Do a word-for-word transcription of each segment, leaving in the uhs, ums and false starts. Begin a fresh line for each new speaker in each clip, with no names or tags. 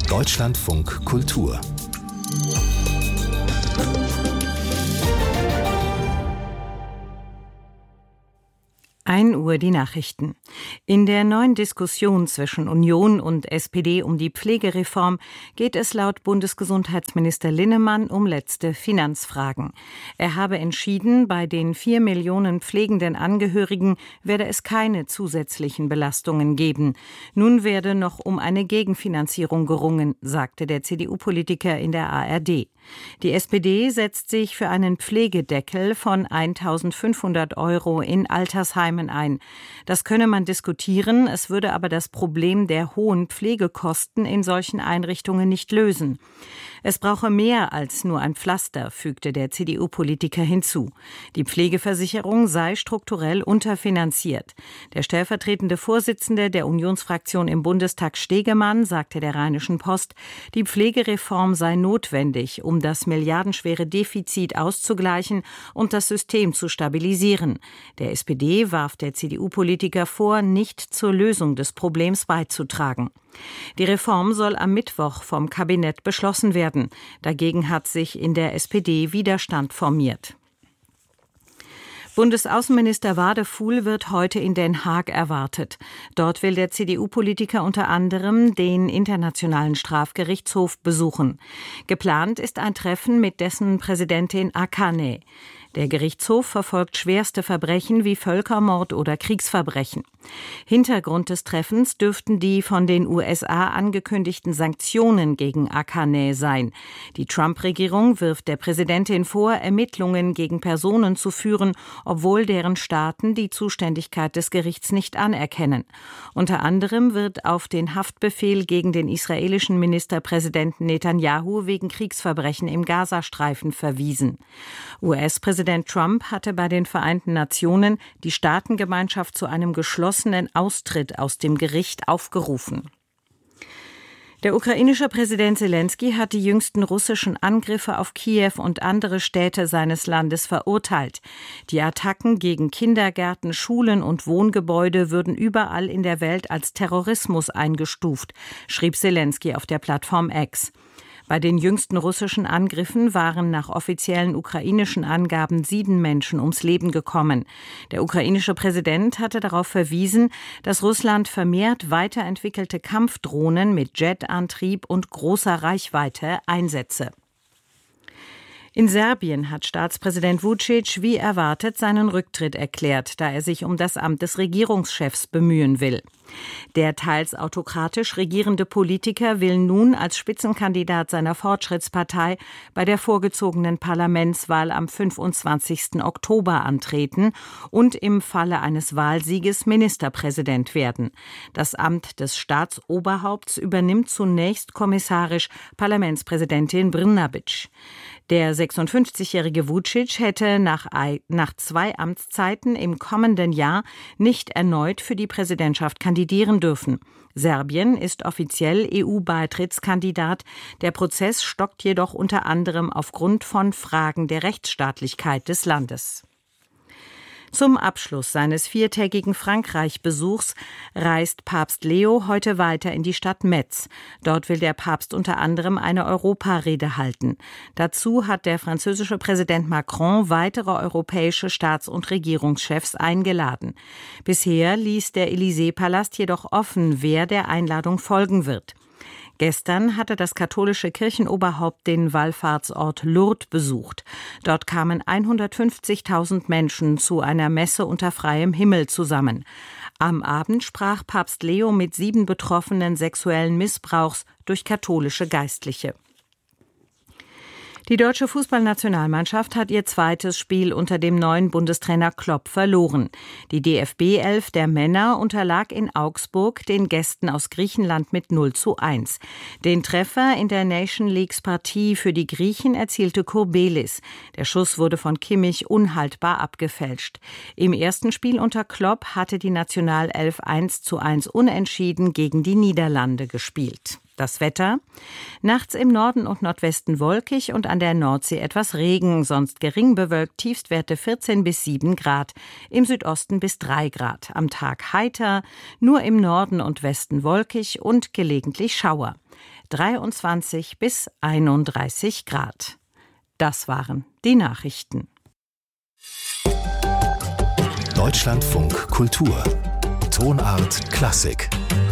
Deutschlandfunk Kultur.
ein Uhr die Nachrichten. In der neuen Diskussion zwischen Union und S P D um die Pflegereform geht es laut Bundesgesundheitsminister Linnemann um letzte Finanzfragen. Er habe entschieden, bei den vier Millionen pflegenden Angehörigen werde es keine zusätzlichen Belastungen geben. Nun werde noch um eine Gegenfinanzierung gerungen, sagte der C D U-Politiker in der A R D. Die S P D setzt sich für einen Pflegedeckel von eintausendfünfhundert Euro in Altersheimen ein. Das könne man diskutieren, es würde aber das Problem der hohen Pflegekosten in solchen Einrichtungen nicht lösen. Es brauche mehr als nur ein Pflaster, fügte der C D U-Politiker hinzu. Die Pflegeversicherung sei strukturell unterfinanziert. Der stellvertretende Vorsitzende der Unionsfraktion im Bundestag, Stegemann, sagte der Rheinischen Post, die Pflegereform sei notwendig, um das milliardenschwere Defizit auszugleichen und das System zu stabilisieren. Der S P D warf der C D U-Politiker vor, nicht zur Lösung des Problems beizutragen. Die Reform soll am Mittwoch vom Kabinett beschlossen werden. Dagegen hat sich in der S P D Widerstand formiert. Bundesaußenminister Wadefuhl wird heute in Den Haag erwartet. Dort will der C D U-Politiker unter anderem den Internationalen Strafgerichtshof besuchen. Geplant ist ein Treffen mit dessen Präsidentin Akane. Der Gerichtshof verfolgt schwerste Verbrechen wie Völkermord oder Kriegsverbrechen. Hintergrund des Treffens dürften die von den U S A angekündigten Sanktionen gegen Akane sein. Die Trump-Regierung wirft der Präsidentin vor, Ermittlungen gegen Personen zu führen, obwohl deren Staaten die Zuständigkeit des Gerichts nicht anerkennen. Unter anderem wird auf den Haftbefehl gegen den israelischen Ministerpräsidenten Netanyahu wegen Kriegsverbrechen im Gazastreifen verwiesen. U S-Präsident Trump hatte bei den Vereinten Nationen die Staatengemeinschaft zu einem geschlossenen Austritt aus dem Gericht aufgerufen. Der ukrainische Präsident Selenskyj hat die jüngsten russischen Angriffe auf Kiew und andere Städte seines Landes verurteilt. Die Attacken gegen Kindergärten, Schulen und Wohngebäude würden überall in der Welt als Terrorismus eingestuft, schrieb Selenskyj auf der Plattform X. Bei den jüngsten russischen Angriffen waren nach offiziellen ukrainischen Angaben sieben Menschen ums Leben gekommen. Der ukrainische Präsident hatte darauf verwiesen, dass Russland vermehrt weiterentwickelte Kampfdrohnen mit Jetantrieb und großer Reichweite einsetze. In Serbien hat Staatspräsident Vučić wie erwartet seinen Rücktritt erklärt, da er sich um das Amt des Regierungschefs bemühen will. Der teils autokratisch regierende Politiker will nun als Spitzenkandidat seiner Fortschrittspartei bei der vorgezogenen Parlamentswahl am fünfundzwanzigsten Oktober antreten und im Falle eines Wahlsieges Ministerpräsident werden. Das Amt des Staatsoberhaupts übernimmt zunächst kommissarisch Parlamentspräsidentin Brnabić. Der sechsundfünfzigjährige Vučić hätte nach, nach zwei Amtszeiten im kommenden Jahr nicht erneut für die Präsidentschaft kandidieren dürfen. Serbien ist offiziell E U-Beitrittskandidat. Der Prozess stockt jedoch unter anderem aufgrund von Fragen der Rechtsstaatlichkeit des Landes. Zum Abschluss seines viertägigen Frankreich-Besuchs reist Papst Leo heute weiter in die Stadt Metz. Dort will der Papst unter anderem eine Europarede halten. Dazu hat der französische Präsident Macron weitere europäische Staats- und Regierungschefs eingeladen. Bisher ließ der Élysée-Palast jedoch offen, wer der Einladung folgen wird. Gestern hatte das katholische Kirchenoberhaupt den Wallfahrtsort Lourdes besucht. Dort kamen hundertfünfzigtausend Menschen zu einer Messe unter freiem Himmel zusammen. Am Abend sprach Papst Leo mit sieben Betroffenen sexuellen Missbrauchs durch katholische Geistliche. Die deutsche Fußballnationalmannschaft hat ihr zweites Spiel unter dem neuen Bundestrainer Klopp verloren. Die D F B-Elf der Männer unterlag in Augsburg den Gästen aus Griechenland mit null zu eins. Den Treffer in der Nation Leagues Partie für die Griechen erzielte Kurbelis. Der Schuss wurde von Kimmich unhaltbar abgefälscht. Im ersten Spiel unter Klopp hatte die Nationalelf eins zu eins unentschieden gegen die Niederlande gespielt. Das Wetter: Nachts im Norden und Nordwesten wolkig und an der Nordsee etwas Regen, sonst gering bewölkt, Tiefstwerte vierzehn bis sieben Grad, im Südosten bis drei Grad. Am Tag heiter, nur im Norden und Westen wolkig und gelegentlich Schauer. dreiundzwanzig bis einunddreißig Grad. Das waren die Nachrichten.
Deutschlandfunk Kultur. Tonart Klassik.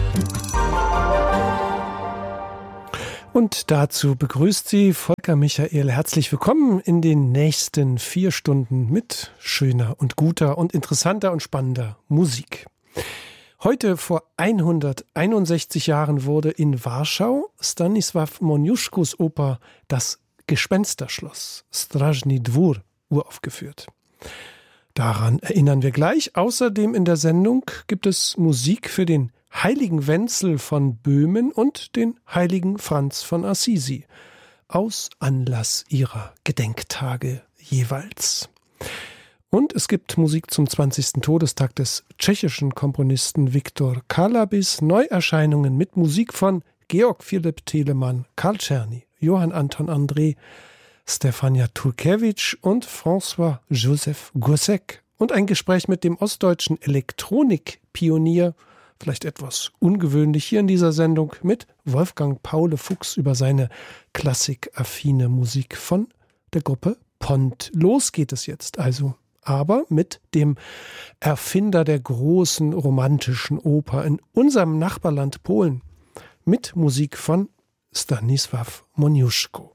Und dazu begrüßt Sie Volker Michael. Herzlich willkommen in den nächsten vier Stunden mit schöner und guter und interessanter und spannender Musik. Heute vor hunderteinundsechzig Jahren wurde in Warschau Stanisław Moniuszkos Oper Das Gespensterschloss, Strażny Dwór, uraufgeführt. Daran erinnern wir gleich. Außerdem in der Sendung gibt es Musik für den Heiligen Wenzel von Böhmen und den Heiligen Franz von Assisi, aus Anlass ihrer Gedenktage jeweils. Und es gibt Musik zum zwanzigsten Todestag des tschechischen Komponisten Viktor Kalabis, Neuerscheinungen mit Musik von Georg Philipp Telemann, Karl Czerny, Johann Anton André, Stefania Turkewitsch und François-Joseph Gossec und ein Gespräch mit dem ostdeutschen Elektronikpionier, vielleicht etwas ungewöhnlich hier in dieser Sendung, mit Wolfgang Paule Fuchs über seine klassikaffine Musik von der Gruppe Pont. Los geht es jetzt also, aber mit dem Erfinder der großen romantischen Oper in unserem Nachbarland Polen, mit Musik von Stanisław Moniuszko.